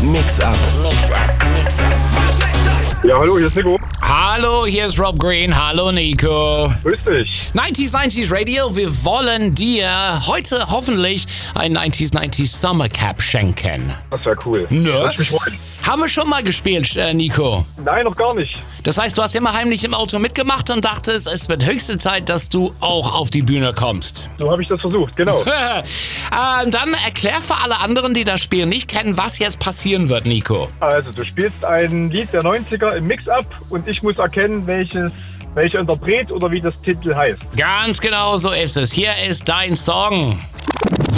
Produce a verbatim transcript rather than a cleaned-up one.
Mix-Up. Mix-Up. Mix-Up. Ja, hallo, hier ist Nico. Hallo, hier ist Rob Green. Hallo, Nico. Grüß dich. neunzig neunzig Radio, wir wollen dir heute hoffentlich ein neunzig neunzig Summer Cap schenken. Das wäre cool. Ne? Lass mich freuen. Haben wir schon mal gespielt, äh, Nico? Nein, noch gar nicht. Das heißt, du hast immer heimlich im Auto mitgemacht und dachtest, es wird höchste Zeit, dass du auch auf die Bühne kommst. So habe ich das versucht, genau. ähm, dann erklär für alle anderen, die das Spiel nicht kennen, was jetzt passieren wird, Nico. Also, du spielst ein Lied der neunziger im Mix-Up und ich muss erkennen, welches, welcher Interpret oder wie das Titel heißt. Ganz genau so ist es. Hier ist dein Song.